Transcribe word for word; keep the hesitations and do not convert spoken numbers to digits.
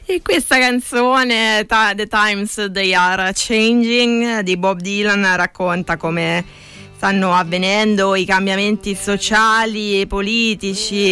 E questa canzone, The Times They Are Changing, di Bob Dylan, racconta come stanno avvenendo i cambiamenti sociali e politici